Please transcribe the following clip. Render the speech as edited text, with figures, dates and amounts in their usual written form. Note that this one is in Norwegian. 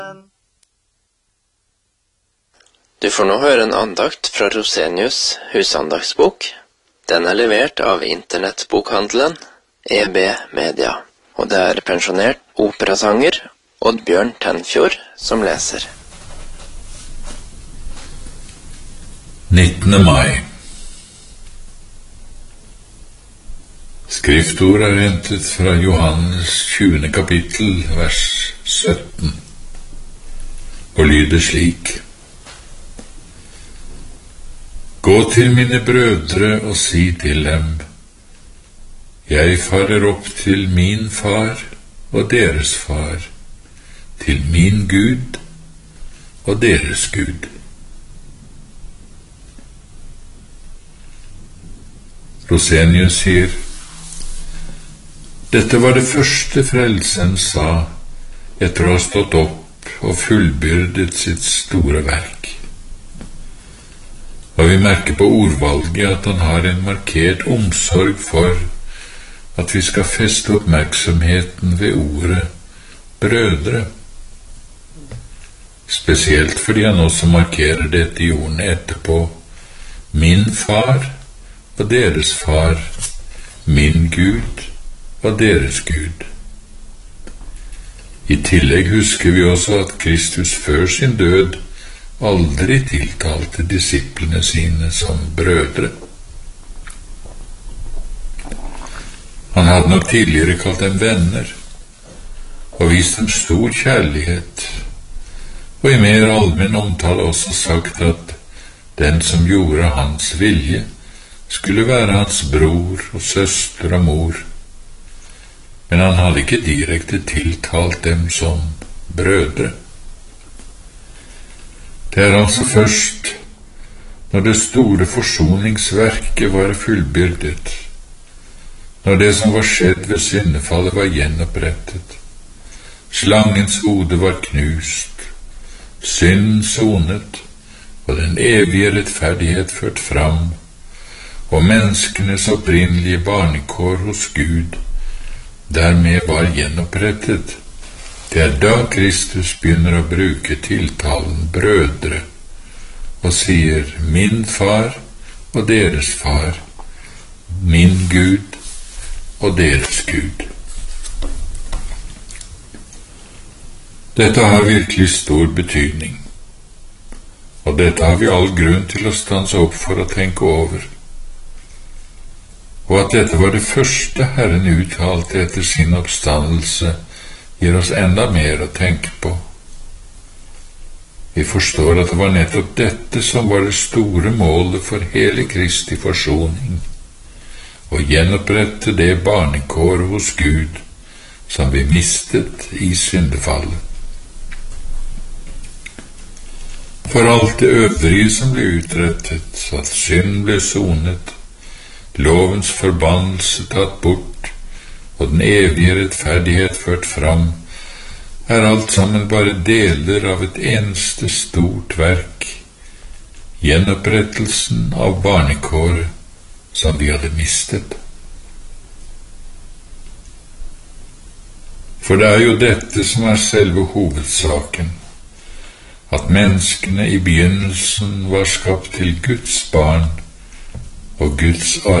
Du får nå høre en andakt fra Rosenius husandaktsbok. Den er levert av internettbokhandelen EB Media, og det er pensjonert operasanger Oddbjørn Tenfjord som leser. 19. mai. Skriftord er hentet fra Johannes 20. kapittel, vers 17, og lyder slik: Gå til mine brødre og si til dem: Jeg farer opp til min far og deres far, til min Gud og deres Gud. Rosenius sier: Dette var det første Frelsen sa etter å ha stått opp og fullbyrdet sitt store verk. Og vi merker på ordvalget at han har en markert omsorg for at vi skal feste oppmerksomheten ved ordet brødre, spesielt fordi han også markerer dette i ordene etterpå: min far og deres far, min Gud og deres Gud. I tillegg husker vi også at Kristus før sin død aldri tiltalte disiplene sine som brødre. Han hadde nok tidligere kalt dem venner og vist dem stor kjærlighet, og i mer allmenn omtale også sagt at den som gjorde hans vilje, skulle være hans bror og søster og mor, men han hadde ikke direkte tiltalt dem som brødre. Det er altså først når det store forsoningsverket var fullbyrdet, når det som var skjedd ved syndefallet var gjenopprettet, slangens hode var knust, synden sonet og den evige rettferdighet ført fram, og menneskenes opprinnelige barnekår hos Gud dermed var gjenopprettet. Det er da Kristus begynner å bruke tiltalen brødre og sier min far og deres far, min Gud og deres Gud. Dette har virkelig stor betydning, og dette har vi all grunn til å stanse opp for å tenke over. Og at dette var det første Herren uttalte etter sin oppstandelse, gir oss enda mer å tenke på. Vi forstår at det var nettopp dette som var det store målet for hele Kristi forsoning, å gjenopprette det barnekår hos Gud som vi mistet i syndefallet. For alt det øvrige som ble utrettet, at synd ble sonet, lovens forbannelse tatt bort, og den evige rettferdighet ført fram, er alt sammen bare deler av et eneste stort verk, gjenopprettelsen av barnekåret som vi hadde mistet. For det er jo dette som er selve hovedsaken, at menneskene i begynnelsen var skapt til Guds barn og Guds arv.